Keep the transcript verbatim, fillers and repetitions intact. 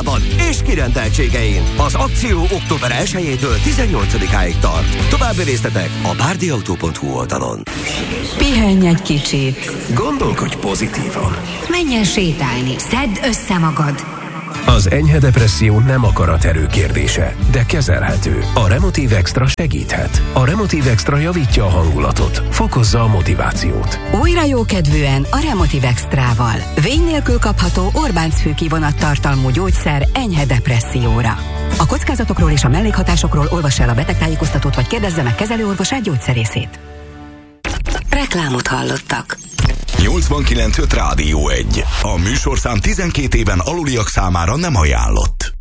árában és kirendeltségein. Az akció október elsejétől tizennyolcadikáig tart. További részletek a bárdiautó pont hu oldalon. Pihenj egy kicsit. Gondolkodj pozitívan. Menj el sétálni, szedd össze magad. Az enyhe depresszió nem akaraterő kérdése, de kezelhető. A Remotív Extra segíthet. A Remotív Extra javítja a hangulatot, fokozza a motivációt. Újra jókedvűen a Remotív Extrával. Vény nélkül kapható Orbánc-fű kivonattartalmú gyógyszer enyhe depresszióra. A kockázatokról és a mellékhatásokról olvass el a betegtájékoztatót, vagy kérdezze meg kezelőorvosát, gyógyszerészét. Reklámot hallottak. nyolcvankilenc öt Rádió egy. A műsorszám tizenkét éven aluliak számára nem ajánlott.